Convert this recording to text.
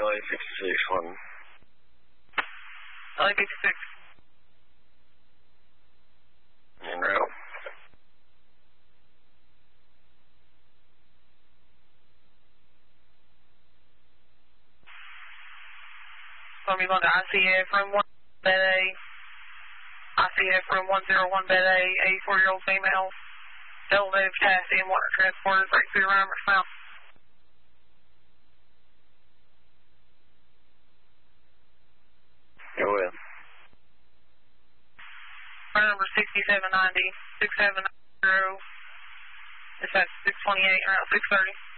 LA 56, one. LA 56. En route. So I'm going to ICF room 1 bed A. ICF room 101 bed A, 84-year-old female. Elevated potassium, water transporter, breakthrough around her mouth. Go ahead. Phone number 6790, 6790. It's at 628, around 630.